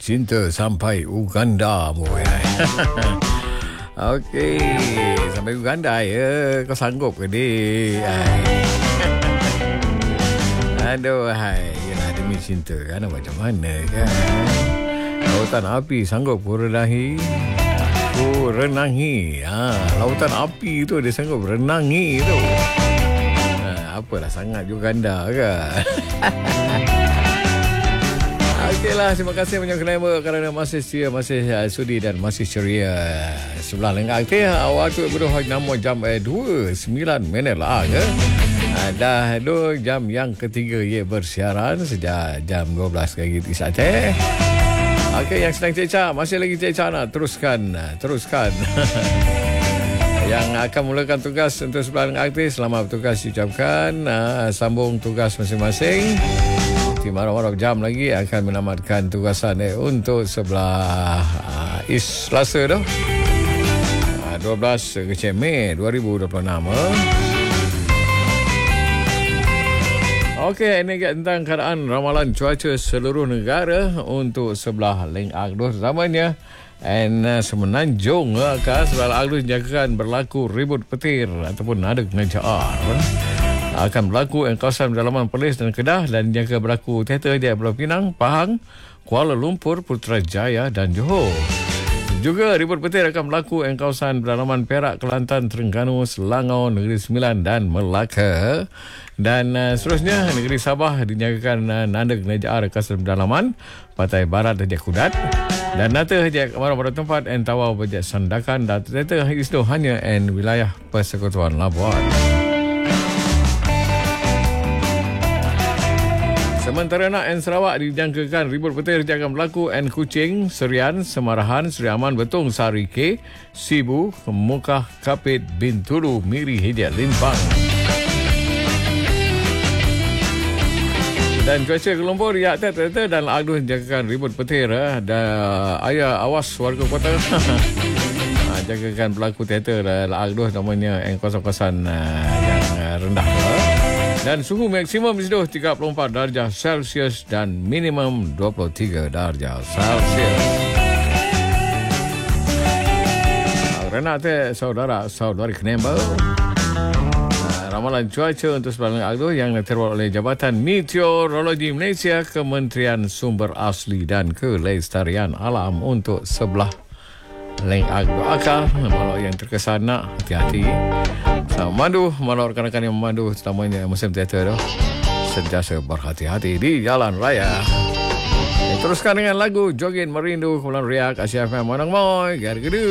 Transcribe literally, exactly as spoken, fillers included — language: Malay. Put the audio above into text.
Cinta sampai Uganda boy. Okey, sampai Uganda ya. Kau sanggup ke dia? Aduh, hai. Yalah demi cinta kan, macam mana kan? Lautan api sanggup ku redahi, ku renangi. Ha, lautan api tu dia sanggup renangi tu. Ha, apalah sangat Uganda kan? Okeylah, terima kasih banyak kerana masih setia, masih uh, sudi dan masih ceria. Sebelah lengkap ke waktu berdoa nama jam eh, dua sembilan minit lah ke. Uh, dah dua jam yang ketiga ia bersiaran sejak jam dua belas pagi di saatnya. Okey, yang sedang cecah masih lagi cecah nak teruskan, teruskan. Yang akan mulakan tugas untuk sebelah lengkap, selamat bertugas diucapkan. Uh, sambung tugas masing-masing. Marah-marah jam lagi akan menamatkan tugasan eh, untuk sebelah uh, East Selasa tu uh, dua belas Mei dua ribu dua puluh enam. eh. Okey, ini tentang keadaan ramalan cuaca seluruh negara untuk sebelah Leng Agdo terutamanya. And uh, Semenanjung uh, kan sebelah Agdo dijangkakan berlaku ribut petir ataupun nada kejar akan berlaku di kawasan pedalaman Perlis dan Kedah, dan jangka berlaku teater di Pulau Pinang, Pahang, Kuala Lumpur, Putrajaya dan Johor. Juga ribut petir akan berlaku di kawasan pedalaman Perak, Kelantan, Terengganu, Selangor, Negeri Sembilan dan Melaka. Dan uh, seterusnya negeri Sabah dinyatakan uh, nanda kenejaan kawasan pedalaman Pantai Barat dan Kudat, dan nata hajak pada tempat en Tawau Bajak Sandakan dan teater Isdo hanya en wilayah Persekutuan Labuan. Sementara nak en Sarawak dijangkakan ribut petir akan berlaku en Kuching, Serian, Semarahan, Seri Aman, Betung, Sari K, Sibu, Mukah, Kapit, Bintulu, Miri, Hijat, Limpang. Dan cuaca Kuala Lumpur, Riak, Teater dan Agdo dijangkakan ribut petir. Eh. Dan ayah awas warga kota. Jangkakan berlaku teater Agdo namanya en kawasan-kawasan yang rendah. Eh. Dan suhu maksimum di situ tiga puluh empat darjah Celsius dan minimum dua puluh tiga darjah Celsius. Renate saudara saudari Kenemba. Ramalan cuaca untuk sebelah Agdo yang terbuat oleh Jabatan Meteorologi Malaysia, Kementerian Sumber Asli dan Kelestarian Alam untuk sebelah Leng Agdo. Akal kalau yang terkesan nak hati-hati. Memandu, malah rakan-rakan yang memandu terutamanya musim teater tu sentiasa berhati-hati di jalan raya. Teruskan dengan lagu Jogging Merindu Kumpulan Riak Asia F M Monang Moy Gar-gedu.